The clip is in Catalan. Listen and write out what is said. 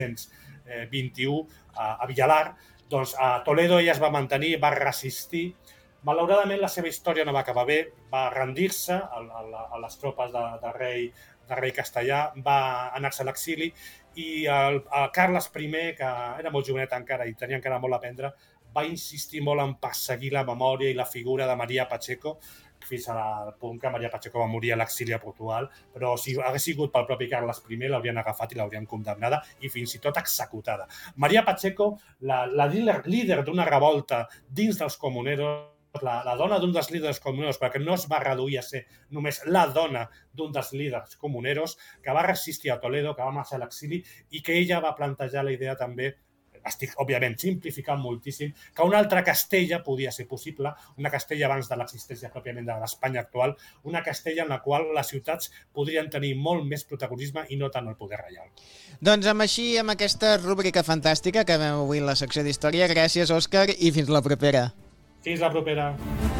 1921 a Villalar, doncs a Toledo ella es va mantenir, va resistir. Malauradament la seva història no va acabar bé, va rendir-se a les tropes de rei castellà, va anar-se a l'exili i el Carles I, que era molt jovenet encara i tenia encara molt a aprendre, va insistir molt en perseguir la memòria i la figura de Maria Pacheco, fins al punt que Maria Pacheco va morir a l'exili a Portugal, però si hagués sigut pel propi Carles I l'haurien agafat i l'haurien condemnada i fins i tot executada. Maria Pacheco, la líder d'una revolta dins dels comuneros, la dona d'un dels líders comuneros, perquè no es va reduir a ser només la dona d'un dels líders comuneros, que va resistir a Toledo, que va marxar a l'exili i que ella va plantejar la idea també, estic, òbviament, simplificant moltíssim, que una altra Castella podia ser possible, una Castella abans de l'existència pròpiament de l'Espanya actual, una Castella en la qual les ciutats podrien tenir molt més protagonisme i no tant el poder reial. Doncs amb aquesta rúbrica fantàstica que acabem avui en la secció d'història. Gràcies, Òscar, i fins la propera. Fins la propera.